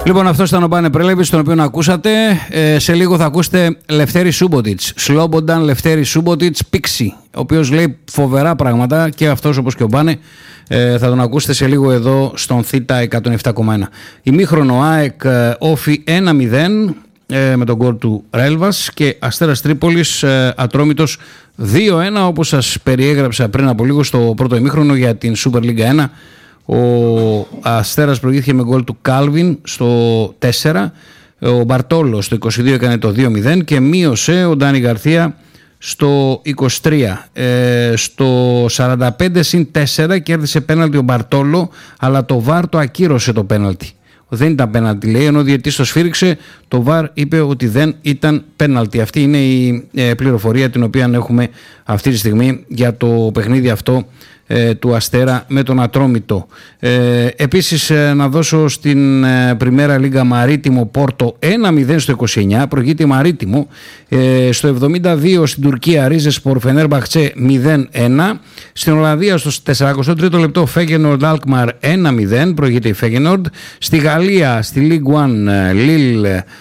Λοιπόν, αυτό ήταν ο Μπάνε Πρέλεβιτς, τον οποίο ακούσατε. Σε λίγο θα ακούσετε Λευτέρη Σούμποτιτς, Σλόμπονταν Λευτέρη Σούμποτιτς Πίξη, ο οποίος λέει φοβερά πράγματα και αυτός όπως και ο Μπάνε. Θα τον ακούσετε σε λίγο εδώ στον Θήτα 107,1. Ημίχρονο ΑΕΚ Όφι 1-0 με τον γκολ του Ρέλβας και Αστέρας Τρίπολης Ατρόμητος 2-1, όπως σας περιέγραψα πριν από λίγο στο πρώτο ημίχρονο για την Super League 1. Ο Αστέρας προηγήθηκε με γκολ του Κάλβιν στο 4, ο Μπαρτόλο στο 22 έκανε το 2-0 και μείωσε ο Ντάνι Γαρθία στο 23. Στο 45-4 κέρδισε πέναλτι ο Μπαρτόλο, αλλά το ΒΑΡ το ακύρωσε το πέναλτι. Δεν ήταν πέναλτι, λέει, ενώ ο διαιτητής το σφύριξε, το ΒΑΡ είπε ότι δεν ήταν πέναλτι. Αυτή είναι η πληροφορία την οποία έχουμε αυτή τη στιγμή για το παιχνίδι αυτό του Αστέρα με τον Ατρόμητο. Επίσης να δώσω στην Πριμέρα Λίγκα Μαρίτιμο Πόρτο 1-0 στο 29, προηγείται Μαρίτιμο. Στο 72 στην Τουρκία Ρίζεσπορ Φενέρμπαχτσε 0-1. Στην Ολλανδία στο 43ο λεπτό Φέγενορντ Αλκμαρ 1-0, προηγείται η Φέγενορντ. Στη Γαλλία στη Ligue 1 Λίλ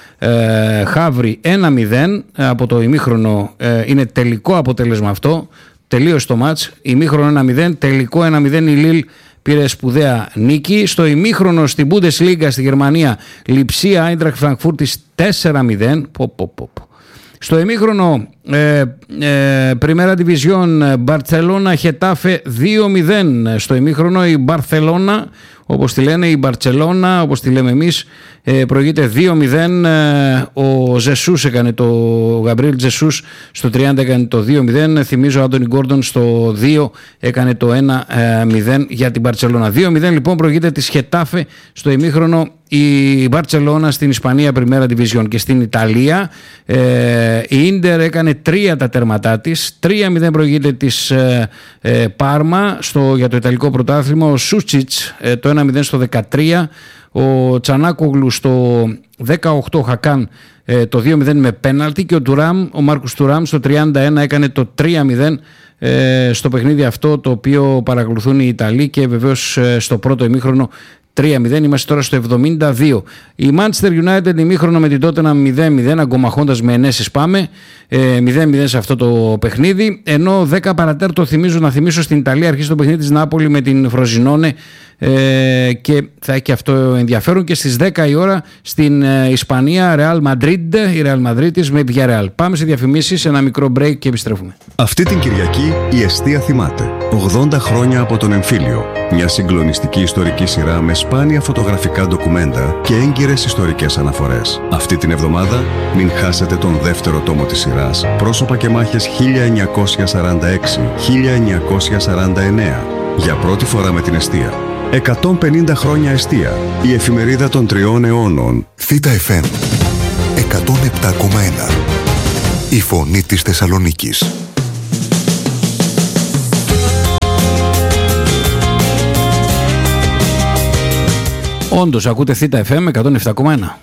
Χαύρι 1-0, από το ημίχρονο είναι τελικό αποτέλεσμα αυτό. Τελείωσε το μάτς, ημίχρονο 1-0, τελικό 1-0, η Λίλ πήρε σπουδαία νίκη. Στο ημίχρονο στην Bundesliga στη Γερμανία, Λιψία Άιντραχτ Φραγκφούρτης 4-0. Στο ημίχρονο Πριμέρα Division Μπαρτσελώνα Χετάφε 2-0. Στο ημίχρονο η Μπαρσελώνα, όπως τη λένε, η Μπαρτσελώνα, όπως τη λέμε εμείς, προηγείται 2-0. Ο Ζεσούς έκανε το Γαμπρίλ Ζεσούς στο 30 έκανε το 2-0. Θυμίζω ο Άντονι Γκόρντον στο 2 έκανε το 1-0 για την Μπαρτσελώνα. 2-0 λοιπόν προηγείται τη Χετάφε στο ημίχρονο η Μπαρτσελώνα στην Ισπανία Πριμέρα Division. Και στην Ιταλία η Ίντερ έκανε 3 τα τέρματά της. 3-0 προηγείται της Πάρμα για το Ιταλικό πρωτάθλημα. Ο Σούτσιτς το 1-0 στο 13. Ο Τσανάκογλου στο 18 Χακάν το 2-0 με πέναλτι και ο Μάρκους Τουράμ στο 31 έκανε το 3-0 στο παιχνίδι αυτό, το οποίο παρακολουθούν οι Ιταλοί, και βεβαίως στο πρώτο ημίχρονο 3-0. Είμαστε τώρα στο 72. Η Manchester United ημίχρονο με την Tottenham 0-0, αγκομαχώντας με ενέσεις πάμε 0-0 σε αυτό το παιχνίδι. Ενώ 10 παρατέρτο να θυμίσω στην Ιταλία αρχίζει το παιχνίδι της Νάπολη με την Φροζινόνε και θα έχει και αυτό ενδιαφέρον. Και στις 10 η ώρα στην Ισπανία Real Madrid, η Real Madrid με Villarreal. Πάμε σε διαφημίσεις, ένα μικρό break και επιστρέφουμε. Αυτή την Κυριακή η Εστία θυμάται 80 χρόνια από τον εμφύλιο. Μια συγκλονιστική ιστορική σειρά με σπάνια φωτογραφικά ντοκουμέντα και έγκυρες ιστορικές αναφορές. Αυτή την εβδομάδα μην χάσετε τον δεύτερο τόμο της σειράς, πρόσωπα και μάχες 1946-1949. Για πρώτη φορά με την Εστία. 150 χρόνια Εστία. Η εφημερίδα των 3 αιώνων. Θήτα FM 107,1. Η φωνή της Θεσσαλονίκης. Όντως, ακούτε Θήτα FM 107,1.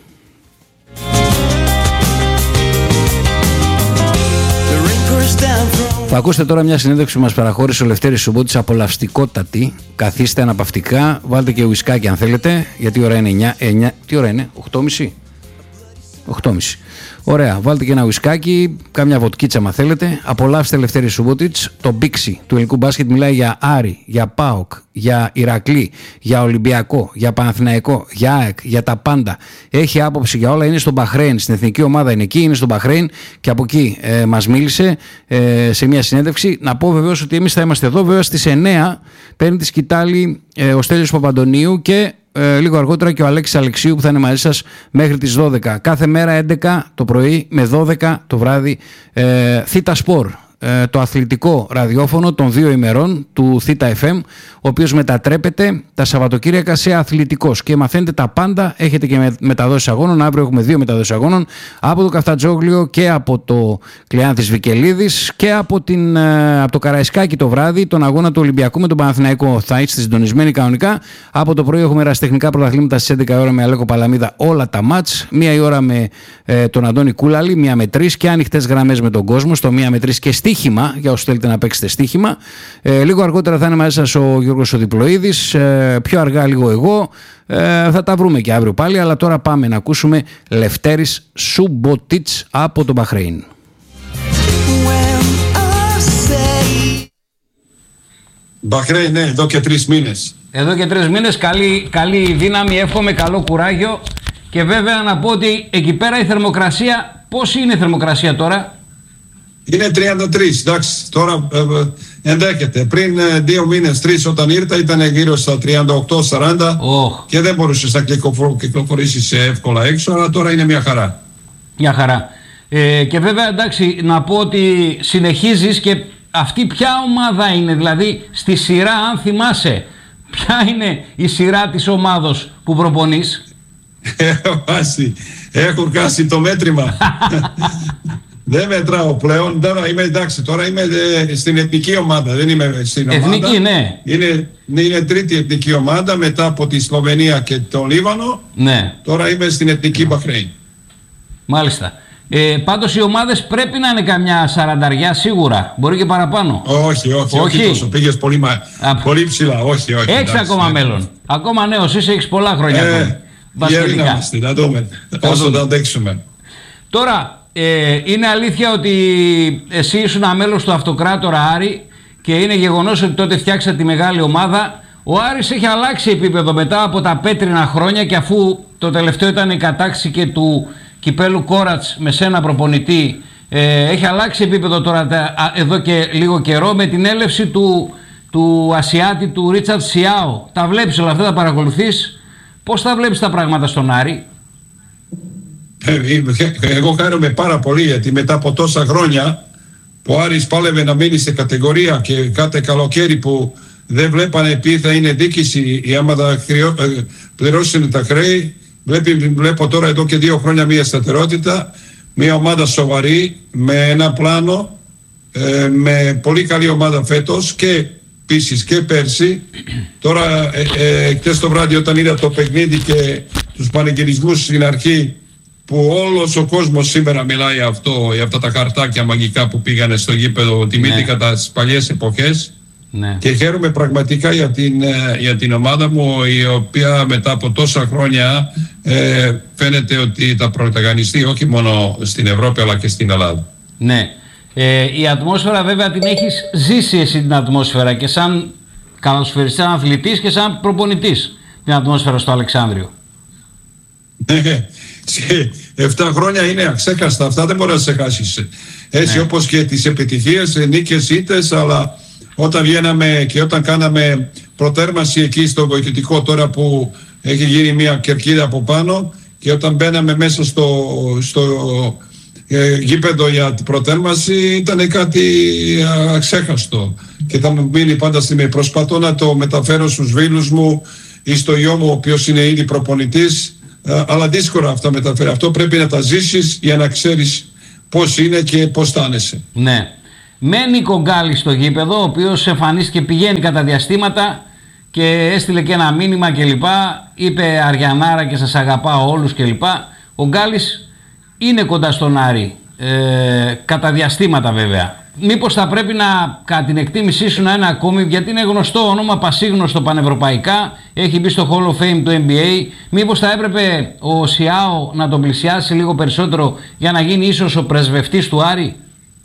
Θα ακούσετε τώρα μια συνέντευξη που μας παραχώρησε ο Λευτέρης Σούμποτιτς, απολαυστικότατη. Καθίστε αναπαυτικά, βάλτε και ουισκάκι αν θέλετε, γιατί η ώρα είναι 9. Τι ώρα είναι, 8.30? 8.30. Ωραία, βάλτε και ένα ουισκάκι, κάμια βοτκίτσα αν θέλετε. Απολαύστε Λευτέρη Σούμποτιτς. Το μπίξι του ελληνικού μπάσκετ μιλάει για Άρη, για ΠΑΟΚ, για Ηρακλή, για Ολυμπιακό, για Παναθηναϊκό, για ΑΕΚ, για τα πάντα. Έχει άποψη για όλα. Είναι στο Μπαχρέιν, στην εθνική ομάδα είναι εκεί, είναι στο Μπαχρέιν και από εκεί μας μίλησε σε μια συνέντευξη. Να πω βεβαίως ότι εμείς θα είμαστε εδώ, βέβαια στις 9 παίρνει τη σκητάλη ο Στέλιος Παπαντονίου και λίγο αργότερα και ο Αλέξης Αλεξίου που θα είναι μαζί σας μέχρι τις 12. Κάθε μέρα 11 το πρωί με 12 το βράδυ. Θήτα Σπορ, το αθλητικό ραδιόφωνο των 2 ημερών του Θήτα FM, ο οποίος μετατρέπεται τα Σαββατοκύριακα σε αθλητικός και μαθαίνετε τα πάντα. Έχετε και μεταδόσεις αγώνων. Αύριο έχουμε 2 μεταδόσεις αγώνων από το Καφτατζόγλιο και από το Κλεάνθης Βικελίδης και από το Καραϊσκάκι το βράδυ, τον αγώνα του Ολυμπιακού με τον Παναθηναϊκό. Θα είστε συντονισμένοι κανονικά. Από το πρωί έχουμε ερασιτεχνικά πρωταθλήματα στις 11 ώρα με Αλέκο Παλαμίδα όλα τα μάτς. 1 η ώρα με τον Αντώνη Κούλαλη, 1 με 3 και ανοιχτές γραμμές με τον κόσμο στο 1 με 3 και στη στοίχημα, για όσους θέλετε να παίξετε στοίχημα. Λίγο αργότερα θα είναι μαζί σας ο Γιώργος ο Διπλοίδης, πιο αργά λίγο εγώ. Θα τα βρούμε και αύριο πάλι, αλλά τώρα πάμε να ακούσουμε Λευτέρης Σουμποτίτς από τον Μπαχρέιν. Μπαχρέιν, ναι, εδώ και 3 μήνες. Εδώ και 3 μήνες, καλή δύναμη, εύχομαι, καλό κουράγιο. Και βέβαια να πω ότι εκεί πέρα η θερμοκρασία, πώς είναι η θερμοκρασία τώρα? Είναι 33, εντάξει, τώρα ενδέχεται. Πριν 2 μήνες, 3 όταν ήρθα ήταν γύρω στα 38-40 και δεν μπορούσες να κυκλοφορήσεις εύκολα έξω, αλλά τώρα είναι μια χαρά. Μια χαρά. Και βέβαια εντάξει να πω ότι συνεχίζεις και αυτή ποια ομάδα είναι, δηλαδή στη σειρά αν θυμάσαι, ποια είναι η σειρά της ομάδος που προπονείς? Έχω χάσει το μέτρημα. Δεν μετράω πλέον. Τώρα είμαι εντάξει, τώρα είμαι στην εθνική ομάδα. Δεν είμαι στην ομάδα. Εθνική, ναι. Είναι τρίτη εθνική ομάδα μετά από τη Σλοβενία και το Λίβανο. Ναι. Τώρα είμαι στην εθνική Μπαχρέιν. Μάλιστα. Πάντως οι ομάδες πρέπει να είναι καμιά 40 σίγουρα. Μπορεί και παραπάνω. Όχι τόσο. Πήγες πολύ ψηλά. Όχι. Έχεις ακόμα μέλλον. Ακόμα νέος είσαι, έχεις πολλά χρόνια. Γεροί να είμαστε, να δούμε. Όσο θα αντέξουμε. Τώρα, είναι αλήθεια ότι εσύ ήσουν μέλος του Αυτοκράτορα Άρη και είναι γεγονός ότι τότε φτιάξατε τη μεγάλη ομάδα. Ο Άρης έχει αλλάξει επίπεδο μετά από τα πέτρινα χρόνια και αφού το τελευταίο ήταν η κατάκτηση και του κυπέλου Κόρατς με σένα προπονητή, έχει αλλάξει επίπεδο τώρα εδώ και λίγο καιρό με την έλευση του Ασιάτη, του Ρίτσαρτ Σιάο. Τα βλέπεις όλα αυτά, τα παρακολουθείς? Πώς τα βλέπεις τα πράγματα στον Άρη? Εγώ χαίρομαι πάρα πολύ γιατί μετά από τόσα χρόνια που ο Άρης πάλευε να μείνει σε κατηγορία και κάθε καλοκαίρι που δεν βλέπανε επειδή θα είναι δίκηση ή άμα θα πληρώσουν τα χρέη, βλέπω τώρα εδώ και 2 χρόνια μια σταθερότητα, μια ομάδα σοβαρή με ένα πλάνο, με πολύ καλή ομάδα φέτος και επίσης και πέρσι. Τώρα χτες το βράδυ όταν είδα το παιχνίδι και τους πανηγυρισμούς στην αρχή που όλος ο κόσμος σήμερα μιλάει για αυτά τα χαρτάκια μαγικά που πήγανε στο γήπεδο, τιμήθηκα τις παλιές εποχές. Ναι. Και χαίρομαι πραγματικά για την ομάδα μου, η οποία μετά από τόσα χρόνια φαίνεται ότι θα πρωταγωνιστεί όχι μόνο στην Ευρώπη αλλά και στην Ελλάδα. Ναι. Η ατμόσφαιρα βέβαια την έχεις ζήσει εσύ την ατμόσφαιρα και σαν καλοσφαιριστής, σαν αθλητής και σαν προπονητής την ατμόσφαιρα στο Αλεξάνδριο. Σε 7 χρόνια είναι αξέχαστα, αυτά δεν μπορεί να σε χάσεις. Έτσι όπως και τις επιτυχίες, νίκες, ήττες, αλλά όταν βγαίναμε και όταν κάναμε προτέρμαση εκεί στο βοηθητικό τώρα που έχει γίνει μια κερκίδα από πάνω και όταν μπαίναμε μέσα στο γήπεδο για την προτέρμαση ήταν κάτι αξέχαστο και θα μου μείνει πάντα στιγμή. Προσπαθώ να το μεταφέρω στους φίλους μου ή στο γιο μου ο οποίος είναι ήδη προπονητής, αλλά δύσκολα αυτά μεταφέρει. Αυτό πρέπει να τα ζήσεις για να ξέρεις πώς είναι και πώς στάνεσαι. Ναι. Μένει Κογκάλης στο γήπεδο, ο οποίος εμφανίστηκε, πηγαίνει κατά διαστήματα και έστειλε και ένα μήνυμα κλπ. Είπε Αριανάρα και σας αγαπάω όλους κλπ. Ο Γκάλης είναι κοντά στον Άρη, κατά διαστήματα βέβαια. Μήπως θα πρέπει να, κατά την εκτίμησή σου, να είναι ακόμη, γιατί είναι γνωστό όνομα, πασίγνωστο πανευρωπαϊκά, έχει μπει στο Hall of Fame του NBA. Μήπως θα έπρεπε ο Σιάο να τον πλησιάσει λίγο περισσότερο για να γίνει ίσως ο πρεσβευτής του Άρη?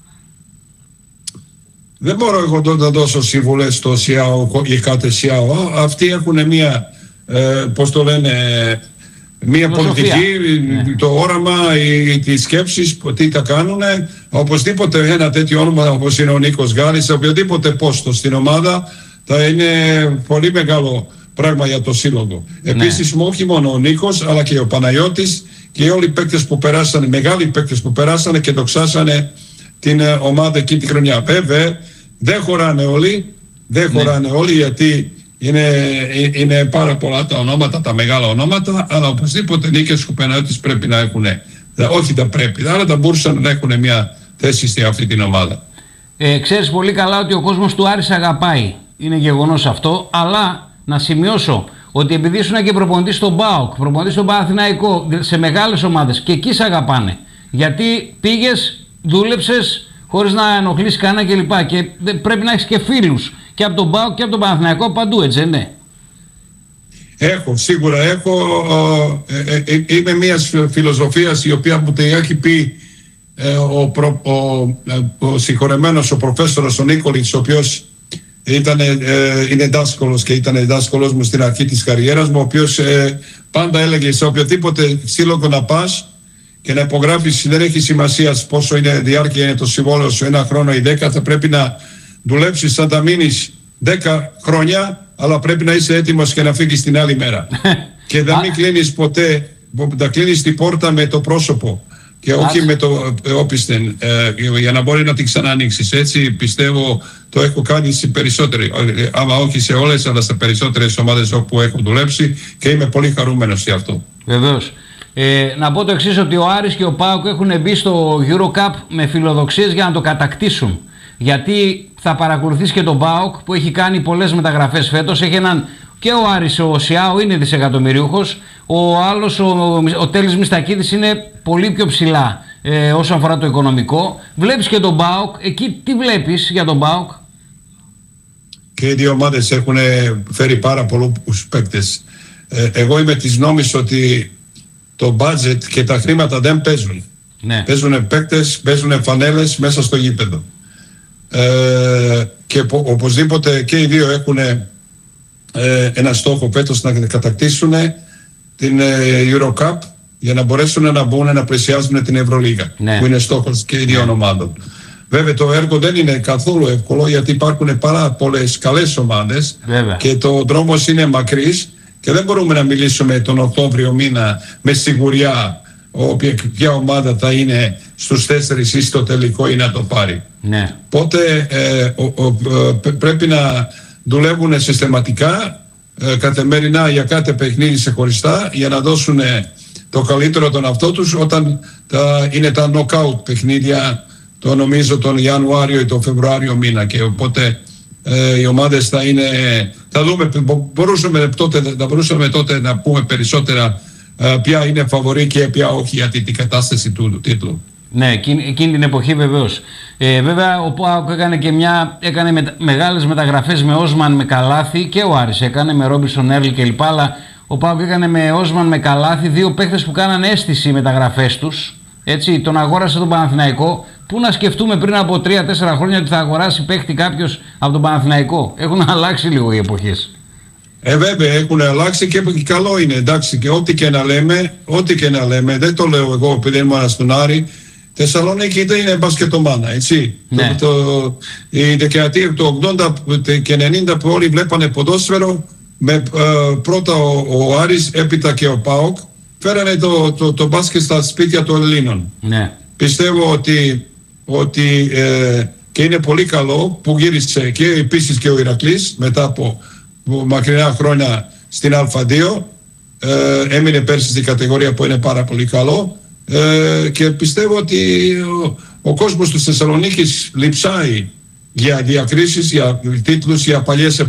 Δεν μπορώ εγώ να δώσω συμβουλές στο Σιάο ή κάθε Σιάο. Αυτοί έχουν μια, πώς το λένε, μια πολιτική, το όραμα, τις σκέψεις, τι θα κάνουν. Οπωσδήποτε ένα τέτοιο όνομα όπως είναι ο Νίκος Γκάλης, σε οποιοδήποτε πόστο στην ομάδα θα είναι πολύ μεγάλο πράγμα για το σύλλογο. Επίσης όχι μόνο ο Νίκος αλλά και ο Παναγιώτης και όλοι οι παίκτες που περάσανε, μεγάλοι παίκτες που περάσανε και δοξάσανε την ομάδα εκείνη τη χρονιά. Βέβαια δεν χωράνε όλοι, γιατί είναι πάρα πολλά τα ονόματα, τα μεγάλα ονόματα, αλλά οπωσδήποτε Νίκες και ο Παναγιώτης πρέπει να έχουν, όχι τα πρέπει, αλλά θα μπορούσαν να έχουν μια θέση σε αυτή την ομάδα. Ξέρεις πολύ καλά ότι ο κόσμος του Άρη αγαπάει, είναι γεγονός αυτό, αλλά να σημειώσω ότι επειδή ήσουν και προπονητής στον ΠΑΟΚ, προπονητής στον Παναθηναϊκό, σε μεγάλες ομάδες, και εκεί σε αγαπάνε, γιατί πήγες, δούλεψες, χωρίς να ενοχλήσει κανένα κλπ. Και πρέπει να έχεις και φίλους και από τον ΠΑΟΚ και από τον Παναθηναϊκό παντού, έτσι, ναι. Σίγουρα έχω. Είμαι μιας φιλοσοφίας η οποία μου την έχει πει ο συγχωρεμένος, ο προφέσορος ο Νίκολιτς, ο οποίος είναι δάσκαλος και ήταν δάσκαλος μου στην αρχή της καριέρας μου, ο οποίος πάντα έλεγε σε οποιοδήποτε σύλλογο να πας και να υπογράφεις, δεν έχει σημασία πόσο είναι διάρκεια είναι το συμβόλαιο σου, 1 χρόνο ή 10, θα πρέπει να δουλέψεις σαν τα μείνεις 10 χρόνια, αλλά πρέπει να είσαι έτοιμος και να φύγεις την άλλη μέρα. Και να μην κλείνεις ποτέ, να κλείνεις την πόρτα με το πρόσωπο και όχι με το όπισθεν, για να μπορεί να την ξανανοίξεις. Έτσι πιστεύω το έχω κάνει σε περισσότεροι, άμα όχι σε όλες, αλλά σε περισσότερες ομάδες όπου έχω δουλέψει, και είμαι πολύ χαρούμενος για αυτό. Βεβαίως. Να πω το εξής, ότι ο Άρης και ο ΠΑΟΚ έχουν μπει στο EuroCup με φιλοδοξίες για να το κατακτήσουν. Γιατί θα παρακολουθείς και τον ΠΑΟΚ που έχει κάνει πολλές μεταγραφές φέτος. Έχει έναν, και ο Άρης, ο Σιάου είναι δισεκατομμυρίουχος. Ο άλλος, ο Τέλης Μιστακίδης, είναι πολύ πιο ψηλά όσον αφορά το οικονομικό. Βλέπεις και τον ΠΑΟΚ. Εκεί τι βλέπεις για τον ΠΑΟΚ? Και οι δύο ομάδες έχουν φέρει πάρα πολλούς παίκτες. Εγώ είμαι της νόμης ότι το budget και τα χρήματα δεν παίζουν. Ναι. Παίζουν παίκτες, παίζουν φανέλες μέσα στο γήπεδο. Και οπωσδήποτε και οι δύο έχουν ένα στόχο φέτος να κατακτήσουν την EuroCup για να μπορέσουν να μπουν να πλησιάζουν την Ευρωλίγα, που είναι στόχος και οι δύο ομάδων. Βέβαια το έργο δεν είναι καθόλου εύκολο, γιατί υπάρχουν πάρα πολλές καλές ομάδες και το δρόμος είναι μακρύς και δεν μπορούμε να μιλήσουμε τον Οκτώβριο μήνα με σιγουριά ποια ομάδα θα είναι στους 4 ή στο τελικό ή να το πάρει. Ναι. Οπότε πρέπει να δουλεύουν συστηματικά, καθημερινά για κάθε παιχνίδι σε χωριστά, για να δώσουν το καλύτερο τον αυτό τους όταν είναι τα knockout παιχνίδια, το νομίζω τον Ιανουάριο ή τον Φεβρουάριο μήνα. Και οπότε οι ομάδες θα είναι, θα δούμε, θα μπορούσαμε τότε να πούμε περισσότερα ποια είναι φαβορί και ποια όχι για την κατάσταση του τίτλου. Ναι, εκείνη την εποχή βεβαίως. Βέβαια ο ΠΑΟΚ έκανε μεγάλες μεταγραφές με Όσμαν, με Καλάθι, και ο Άρης έκανε με Ρόμπινσον, Έρλ κλπ. Αλλά ο ΠΑΟΚ έκανε με Όσμαν, με Καλάθι, δύο παίχτες που κάνανε αίσθηση οι μεταγραφές τους. Έτσι, τον αγόρασε τον Παναθηναϊκό. Πού να σκεφτούμε πριν από 3-4 χρόνια ότι θα αγοράσει παίχτη κάποιος από τον Παναθηναϊκό? Έχουν αλλάξει λίγο οι εποχές. Βέβαια έχουν αλλάξει και καλό είναι, εντάξει, και ό,τι και να λέμε, δεν το λέω εγώ επειδή ήμουν στον Άρη. Θεσσαλονίκη είναι μπασκετομάνα, έτσι. Ναι. Η δεκαετία του 80 και 90 που όλοι βλέπανε ποδόσφαιρο, πρώτα ο Άρης, έπειτα και ο ΠΑΟΚ, φέρανε το μπάσκετ στα σπίτια των Ελλήνων. Ναι. Πιστεύω ότι και είναι πολύ καλό που γύρισε και επίσης και ο Ηρακλής μετά από μακρινά χρόνια στην Α2, έμεινε πέρσι στην κατηγορία που είναι πάρα πολύ καλό, και πιστεύω ότι ο κόσμος της Θεσσαλονίκης λειψάει για διακρίσεις, για τίτλους, για παλιές